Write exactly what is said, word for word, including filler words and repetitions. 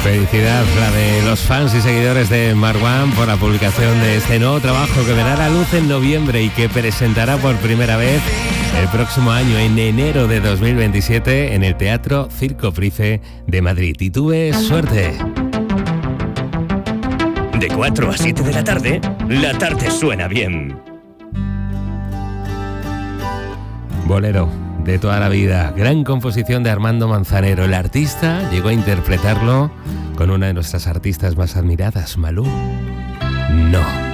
Felicidad la de los fans y seguidores de Marwan por la publicación de este nuevo trabajo que verá la luz en noviembre y que presentará por primera vez el próximo año, en enero de dos mil veintisiete, en el Teatro Circo Price de Madrid. Y tuve suerte. De cuatro a siete de la tarde, la tarde suena bien. Bolero de toda la vida, gran composición de Armando Manzanero. El artista llegó a interpretarlo con una de nuestras artistas más admiradas, Malú. No.